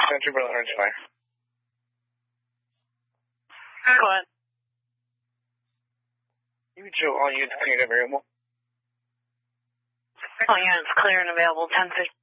Central Berlin Orange Fire. Go ahead. You show all units cleared and available. All units clear and available, 10-15.